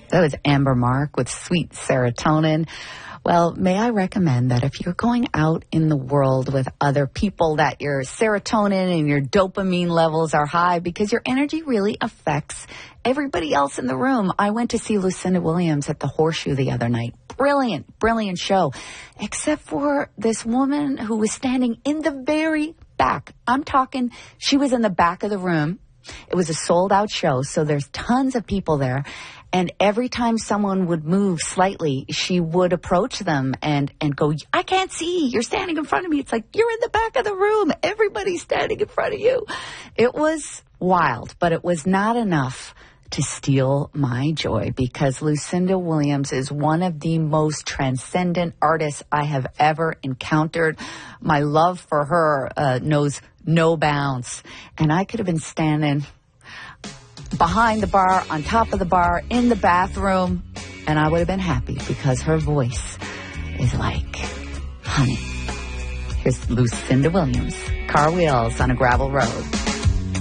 That was Amber Mark with Sweet Serotonin. Well, may I recommend that if you're going out in the world with other people, that your serotonin and your dopamine levels are high, because your energy really affects everybody else in the room. I went to see Lucinda Williams at the Horseshoe the other night. Brilliant show. Except for this woman who was standing in the very back. I'm talking, she was in the back of the room. It was a sold-out show, so there's tons of people there. And every time someone would move slightly, she would approach them and go, I can't see. You're standing in front of me. It's like, you're in the back of the room. Everybody's standing in front of you. It was wild, but it was not enough to steal my joy, because Lucinda Williams is one of the most transcendent artists I have ever encountered. My love for her knows no bounds. And I could have been standing behind the bar, on top of the bar, in the bathroom, and I would have been happy, because her voice is like honey. Here's Lucinda Williams, Car Wheels on a Gravel Road.